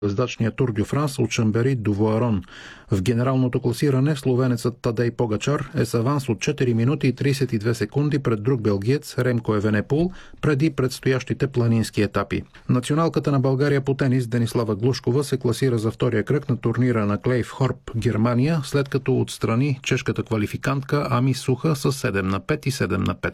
ездачния Тур дю Франс от Шамбери до Вуарон. В генералното класиране словенецът Тадей Погачар е с аванс от 4 минути и 32 секунди пред друг белгиец Ремко Евенепол преди предстоящите планински етапи. Националката на България по тенис Денислава Глушкова се класира за втория кръг на турнира на Клейф Хорп, Германия, след като отстрани чешката квалификантка Ами Суха с 7-5 и 7-5.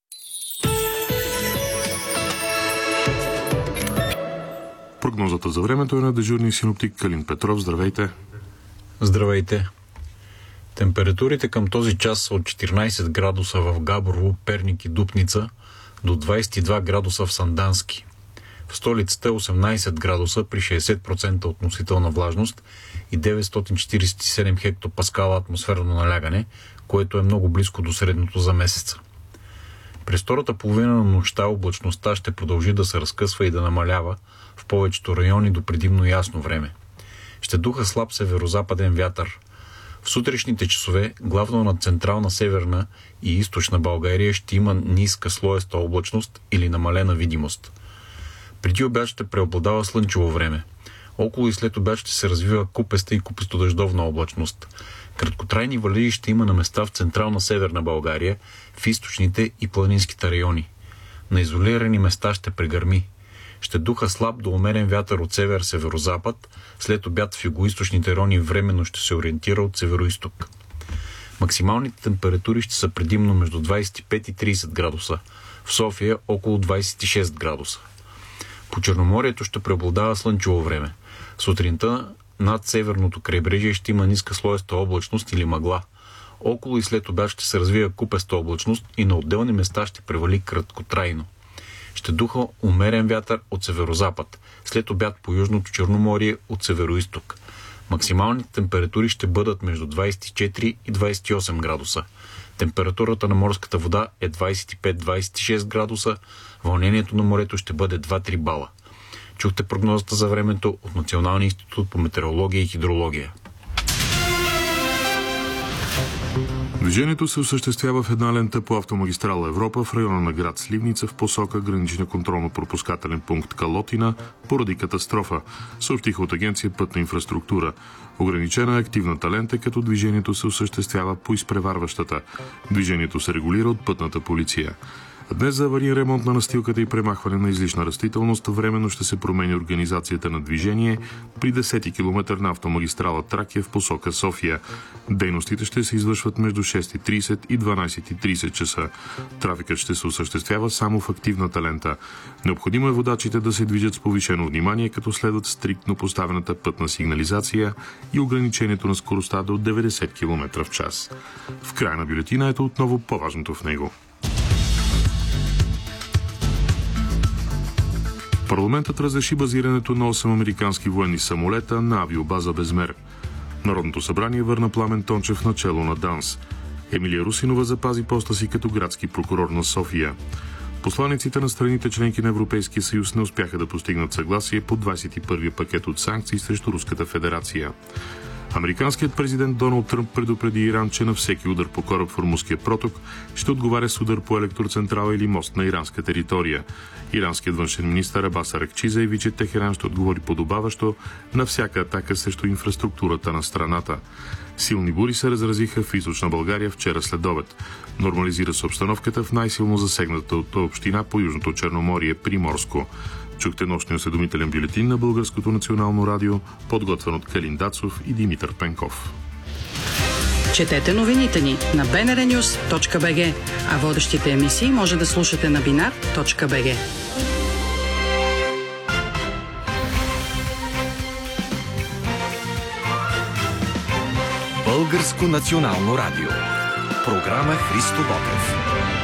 Прогнозата за времето е на дежурния синоптик Калин Петров. Здравейте! Здравейте! Температурите към този час са от 14 градуса в Габрово, Перник и Дупница до 22 градуса в Сандански. В столицата е 18 градуса при 60% относителна влажност и 947 хектопаскала атмосферно налягане, което е много близко до средното за месеца. През втората половина на нощта облачността ще продължи да се разкъсва и да намалява в повечето райони до предимно ясно време. Ще духа слаб северозападен вятър. В сутрешните часове, главно над централна, северна и източна България, ще има ниска слоеста облачност или намалена видимост. Преди обяд ще преобладава слънчево време. Около и след обяд ще се развива купеста и купестодъждовна облачност. Краткотрайни валежи ще има на места в централна северна България, в източните и планинските райони. На изолирани места ще прегърми. Ще духа слаб до умерен вятър от север-северозапад, след обяд в югоизточните райони временно ще се ориентира от североизток. Максималните температури ще са предимно между 25 и 30 градуса, в София около 26 градуса. По Черноморието ще преобладава слънчево време. Сутринта над северното крайбрежие ще има ниска слоеста облачност или мъгла. Около и след обяд ще се развива купеста облачност и на отделни места ще превали краткотрайно. Ще духа умерен вятър от северозапад, след обяд по Южното Черноморие от североизток. Максималните температури ще бъдат между 24 и 28 градуса. Температурата на морската вода е 25-26 градуса, вълнението на морето ще бъде 2-3 бала. Чухте прогнозата за времето от Националния институт по метеорология и хидрология. Движението се осъществява в една лента по автомагистрала Европа в района на град Сливница в посока граничен контролно-пропускателен пункт Калотина поради катастрофа, съобщиха от агенция Пътна инфраструктура. Ограничена е активната лента, като движението се осъществява по изпреварващата. Движението се регулира от пътната полиция. Днес за авариен ремонт на настилката и премахване на излишна растителност временно ще се промени организацията на движение при 10 км на автомагистрала Тракия в посока София. Дейностите ще се извършват между 6:30 и 12:30 часа. Трафикът ще се осъществява само в активната лента. Необходимо е водачите да се движат с повишено внимание, като следват стриктно поставената пътна сигнализация и ограничението на скоростта до 90 км в час. В края на бюлетина ето отново по-важното в него. Парламентът разреши базирането на 8 американски военни самолета на авиобаза Безмер. Народното събрание върна Пламен Тончев начело на ДАНС. Емилия Русинова запази поста си като градски прокурор на София. Посланиците на страните членки на Европейския съюз не успяха да постигнат съгласие по 21-я пакет от санкции срещу Руската федерация. Американският президент Доналд Тръмп предупреди Иран, че на всеки удар по кораб в Ормузския проток ще отговаря с удар по електроцентрала или мост на иранска територия. Иранският външен министър Абас Аракчи заяви, че Техеран ще отговори подобаващо на всяка атака срещу инфраструктурата на страната. Силни бури се разразиха в източна България вчера след обед. Нормализира се обстановката в най-силно засегнатата община по Южното Черноморие Приморско. Чухте нощния осведомителен бюлетин на Българското национално радио, подготвен от Калин Дацов и Димитър Пенков. Четете новините ни на bnrnews.bg, а водещите емисии може да слушате на binar.bg. Българско национално радио. Програма Христо Ботев.